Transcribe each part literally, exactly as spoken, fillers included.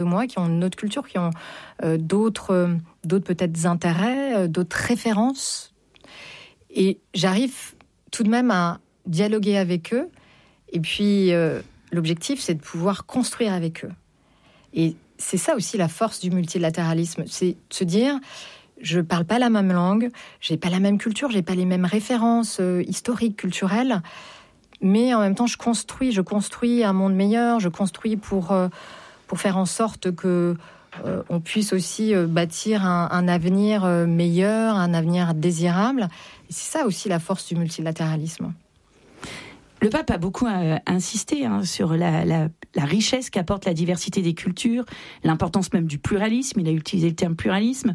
moi, qui ont une autre culture, qui ont euh, d'autres, euh, d'autres peut-être intérêts, euh, d'autres références. Et j'arrive tout de même à dialoguer avec eux. Et puis, euh, l'objectif, c'est de pouvoir construire avec eux. Et c'est ça aussi la force du multilatéralisme. C'est de se dire, je ne parle pas la même langue, je n'ai pas la même culture, je n'ai pas les mêmes références euh, historiques, culturelles. Mais en même temps, je construis, je construis un monde meilleur, je construis pour... Euh, pour faire en sorte que euh, on puisse aussi euh, bâtir un, un avenir euh, meilleur, un avenir désirable. Et c'est ça aussi la force du multilatéralisme. Le pape a beaucoup euh, insisté hein, sur la, la, la richesse qu'apporte la diversité des cultures, l'importance même du pluralisme. Il a utilisé le terme pluralisme.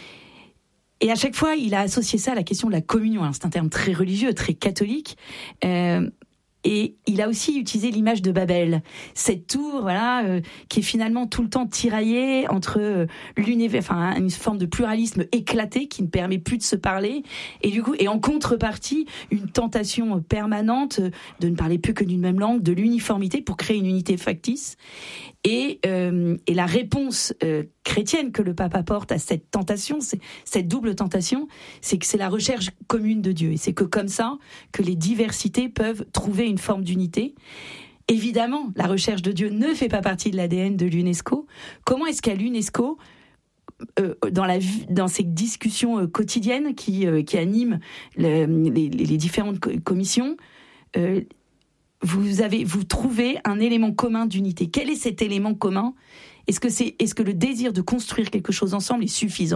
Et à chaque fois, il a associé ça à la question de la communion. Alors, c'est un terme très religieux, très catholique. Euh, Et il a aussi utilisé l'image de Babel, cette tour, voilà, euh, qui est finalement tout le temps tiraillée entre euh, l'univers, enfin une forme de pluralisme éclaté qui ne permet plus de se parler, et du coup, et en contrepartie, une tentation permanente de ne parler plus que d'une même langue, de l'uniformité pour créer une unité factice. Et, euh, et la réponse euh, chrétienne que le pape apporte à cette tentation, c'est, cette double tentation, c'est que c'est la recherche commune de Dieu. Et c'est que comme ça que les diversités peuvent trouver une forme d'unité. Évidemment, la recherche de Dieu ne fait pas partie de l'A D N de l'UNESCO. Comment est-ce qu'à l'UNESCO, euh, dans, la, dans ces discussions euh, quotidiennes qui, euh, qui animent le, les, les différentes commissions, euh, Vous avez, vous trouvez un élément commun d'unité. Quel est cet élément commun ? Est-ce que c'est, est-ce que le désir de construire quelque chose ensemble est suffisant ?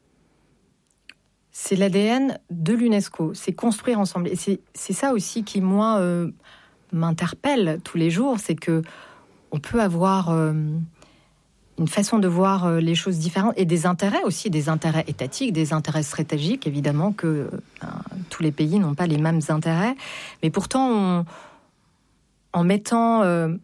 C'est l'A D N de l'UNESCO. C'est construire ensemble. Et c'est, c'est ça aussi qui, moi, euh, m'interpelle tous les jours. C'est que on peut avoir euh, une façon de voir euh, les choses différentes et des intérêts aussi, des intérêts étatiques, des intérêts stratégiques. Évidemment que euh, tous les pays n'ont pas les mêmes intérêts. Mais pourtant, on en mettant euh,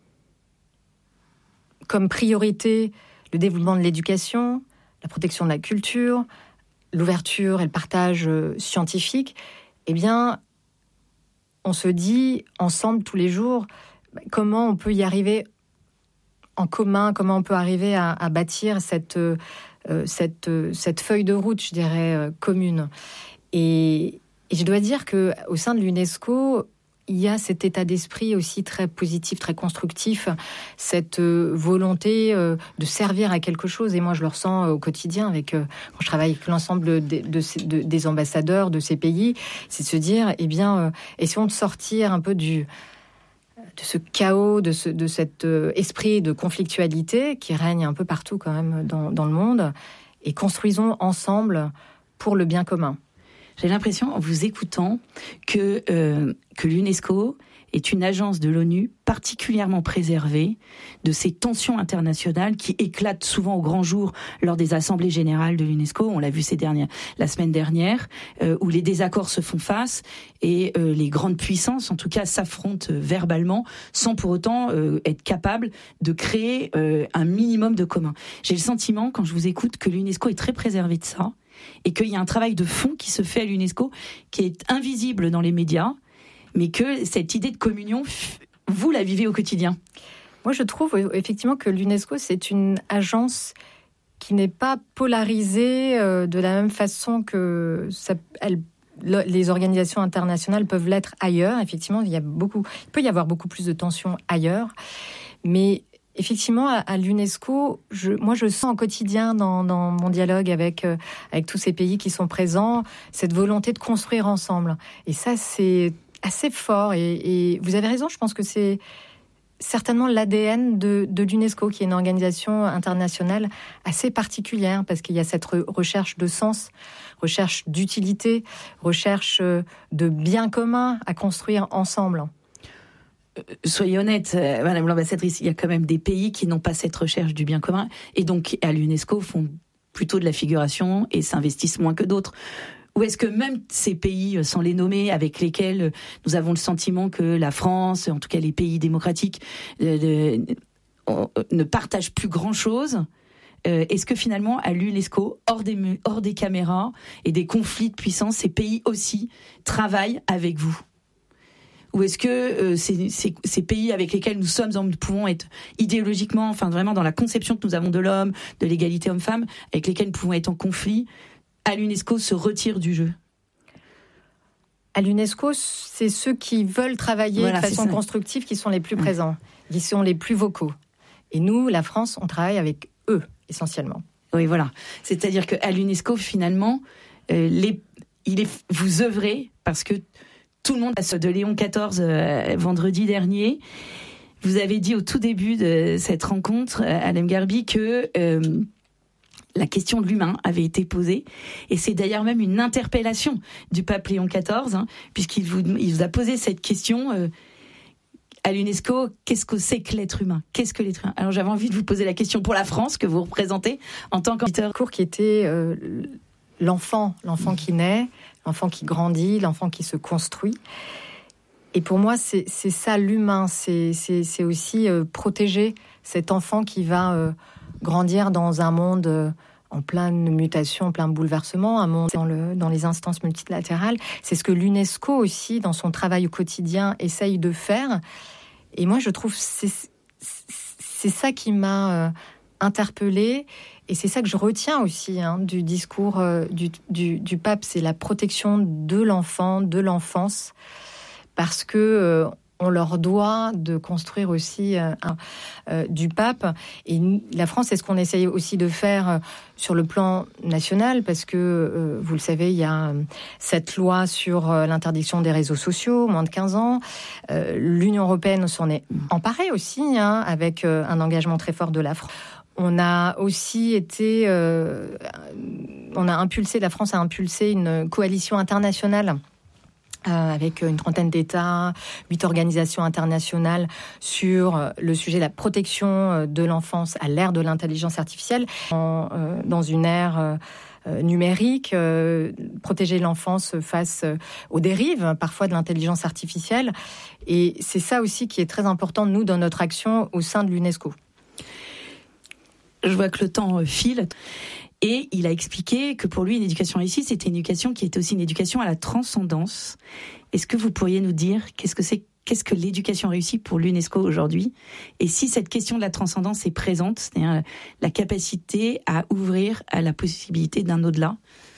comme priorité le développement de l'éducation, la protection de la culture, l'ouverture et le partage euh, scientifique, eh bien, on se dit ensemble tous les jours comment on peut y arriver en commun, comment on peut arriver à, à bâtir cette, euh, cette, euh, cette feuille de route, je dirais, euh, commune. Et, et je dois dire qu'au sein de l'UNESCO, il y a cet état d'esprit aussi très positif, très constructif, cette euh, volonté euh, de servir à quelque chose. Et moi, je le ressens euh, au quotidien avec, euh, quand je travaille avec l'ensemble de, de, de, des ambassadeurs de ces pays, c'est de se dire, eh bien, euh, essayons de sortir un peu du, de ce chaos, de, ce, de cet euh, esprit de conflictualité qui règne un peu partout quand même dans, dans le monde, et construisons ensemble pour le bien commun. J'ai l'impression, en vous écoutant, que, euh, que l'UNESCO est une agence de l'ONU particulièrement préservée de ces tensions internationales qui éclatent souvent au grand jour lors des assemblées générales de l'UNESCO. On l'a vu ces dernières, la semaine dernière, euh, où les désaccords se font face et euh, les grandes puissances, en tout cas, s'affrontent euh, verbalement sans pour autant euh, être capables de créer euh, un minimum de commun. J'ai le sentiment, quand je vous écoute, que l'UNESCO est très préservée de ça, et qu'il y a un travail de fond qui se fait à l'UNESCO, qui est invisible dans les médias, mais que cette idée de communion, vous la vivez au quotidien. Moi, je trouve effectivement que l'UNESCO, c'est une agence qui n'est pas polarisée euh, de la même façon que ça, elle, les organisations internationales peuvent l'être ailleurs. Effectivement, il y a beaucoup, il peut y avoir beaucoup plus de tensions ailleurs, mais effectivement, à, à l'UNESCO, je, moi, je sens au quotidien dans, dans mon dialogue avec, euh, avec tous ces pays qui sont présents, cette volonté de construire ensemble. Et ça, c'est assez fort. Et, et vous avez raison, je pense que c'est certainement l'A D N de, de l'UNESCO, qui est une organisation internationale assez particulière, parce qu'il y a cette re- recherche de sens, recherche d'utilité, recherche de bien commun à construire ensemble. Soyez honnête, euh, Madame l'ambassadrice, il y a quand même des pays qui n'ont pas cette recherche du bien commun et donc à l'UNESCO font plutôt de la figuration et s'investissent moins que d'autres. Ou est-ce que même ces pays, sans les nommer, avec lesquels nous avons le sentiment que la France, en tout cas les pays démocratiques, euh, euh, ne partagent plus grand-chose, euh, est-ce que finalement à l'UNESCO, hors des, hors des caméras et des conflits de puissance, ces pays aussi travaillent avec vous ? Ou est-ce que euh, ces, ces, ces pays avec lesquels nous sommes, nous pouvons être idéologiquement, enfin vraiment dans la conception que nous avons de l'homme, de l'égalité homme-femme, avec lesquels nous pouvons être en conflit, à l'UNESCO se retirent du jeu? À l'UNESCO, c'est ceux qui veulent travailler voilà, de façon constructive qui sont les plus présents, qui sont les plus vocaux. Et nous, la France, on travaille avec eux, essentiellement. Oui, voilà. C'est-à-dire qu'à l'UNESCO, finalement, euh, les, il est, vous œuvrez, parce que tout le monde passe de Léon quatorze euh, vendredi dernier. Vous avez dit au tout début de cette rencontre, euh, Alem Garbi, que euh, la question de l'humain avait été posée. Et c'est d'ailleurs même une interpellation du pape Léon quatorze, hein, puisqu'il vous, il vous a posé cette question... Euh, à l'UNESCO, qu'est-ce que c'est que l'être humain? Qu'est-ce que l'être humain? Alors j'avais envie de vous poser la question pour la France, que vous représentez en tant qu'auditeur. Cours qui était euh, l'enfant, l'enfant qui naît, l'enfant qui grandit, l'enfant qui se construit. Et pour moi, c'est, c'est ça l'humain, c'est, c'est, c'est aussi euh, protéger cet enfant qui va euh, grandir dans un monde euh, en pleine mutation, en plein bouleversement, un monde dans, le, dans les instances multilatérales. C'est ce que l'UNESCO aussi, dans son travail au quotidien, essaye de faire. Et moi, je trouve que c'est, c'est ça qui m'a euh, interpellée. Et c'est ça que je retiens aussi hein, du discours euh, du, du, du pape. C'est la protection de l'enfant, de l'enfance. Parce que... Euh, on leur doit de construire aussi euh, un, euh, du pape. Et la France, c'est ce qu'on essaye aussi de faire euh, sur le plan national, parce que, euh, vous le savez, il y a euh, cette loi sur euh, l'interdiction des réseaux sociaux, moins de quinze ans. Euh, L'Union européenne s'en est emparée aussi, hein, avec euh, un engagement très fort de la France. On a aussi été... Euh, on a impulsé, la France a impulsé une coalition internationale Euh, avec une trentaine d'États, huit organisations internationales sur euh, le sujet de la protection euh, de l'enfance à l'ère de l'intelligence artificielle, en, euh, dans une ère euh, numérique, euh, protéger l'enfance face euh, aux dérives parfois de l'intelligence artificielle. Et c'est ça aussi qui est très important, nous, dans notre action au sein de l'UNESCO. Je vois que le temps file. Et il a expliqué que pour lui, une éducation réussie, c'était une éducation qui était aussi une éducation à la transcendance. Est-ce que vous pourriez nous dire qu'est-ce que c'est, qu'est-ce que l'éducation réussie pour l'UNESCO aujourd'hui? Et si cette question de la transcendance est présente, c'est-à-dire la capacité à ouvrir à la possibilité d'un au-delà?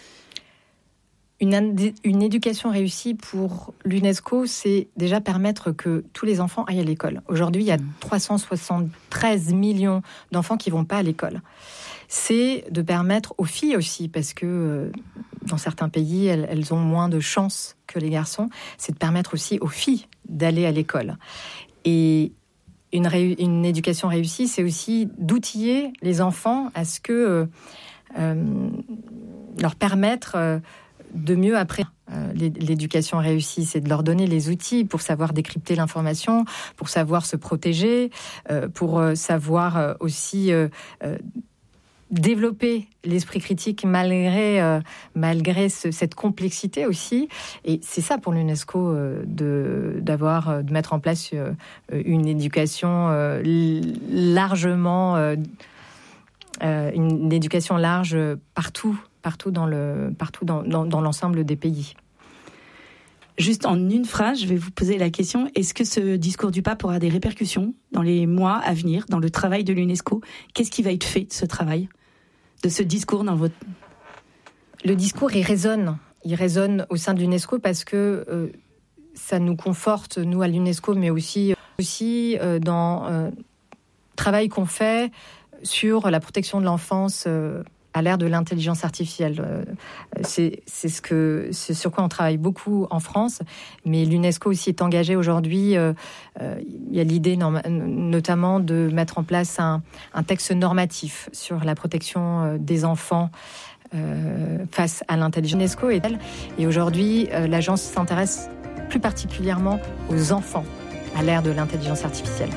Une, une éducation réussie pour l'UNESCO, c'est déjà permettre que tous les enfants aillent à l'école. Aujourd'hui, il y a trois cent soixante-treize millions d'enfants qui ne vont pas à l'école. C'est de permettre aux filles aussi, parce que euh, dans certains pays, elles, elles ont moins de chances que les garçons, c'est de permettre aussi aux filles d'aller à l'école. Et une, ré, une éducation réussie, c'est aussi d'outiller les enfants à ce que euh, euh, leur permettre euh, de mieux appréhender. Euh, l'éducation réussie, c'est de leur donner les outils pour savoir décrypter l'information, pour savoir se protéger, euh, pour euh, savoir euh, aussi... Euh, euh, développer l'esprit critique malgré euh, malgré ce, cette complexité aussi. Et c'est ça pour l'UNESCO euh, de d'avoir euh, de mettre en place euh, une éducation euh, largement euh, euh, une éducation large partout partout dans le partout dans, dans, dans l'ensemble des pays. Juste en une phrase, je vais vous poser la question, est-ce que ce discours du pape aura des répercussions dans les mois à venir, dans le travail de l'UNESCO? Qu'est-ce qui va être fait de ce travail, de ce discours dans votre... Le discours, il résonne. Il résonne au sein de l'UNESCO parce que euh, ça nous conforte, nous, à l'UNESCO, mais aussi, aussi euh, dans le euh, travail qu'on fait sur la protection de l'enfance euh, à l'ère de l'intelligence artificielle. Euh, c'est, c'est, ce que, c'est sur quoi on travaille beaucoup en France, mais l'UNESCO aussi est engagée aujourd'hui. Euh, euh, il y a l'idée norma- notamment de mettre en place un, un texte normatif sur la protection euh, des enfants euh, face à l'intelligence. l'UNESCO est elle, et aujourd'hui, euh, l'agence s'intéresse plus particulièrement aux enfants à l'ère de l'intelligence artificielle.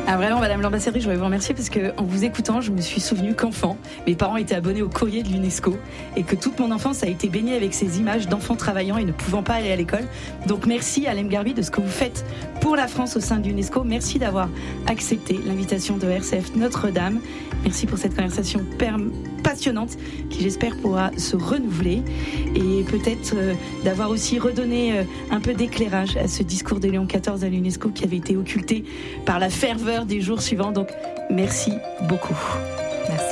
Ah vraiment, Madame l'ambassadrice, je voudrais vous remercier parce qu'en vous écoutant, je me suis souvenu qu'enfant, mes parents étaient abonnés au courrier de l'UNESCO et que toute mon enfance a été baignée avec ces images d'enfants travaillant et ne pouvant pas aller à l'école. Donc merci à Lemgarbi de ce que vous faites pour la France au sein de l'UNESCO. Merci d'avoir accepté l'invitation de R C F Notre-Dame. Merci pour cette conversation passionnante qui, j'espère, pourra se renouveler et peut-être euh, d'avoir aussi redonné euh, un peu d'éclairage à ce discours de Léon quatorze à l'UNESCO qui avait été occulté par la ferveur des jours suivants. Donc, merci beaucoup.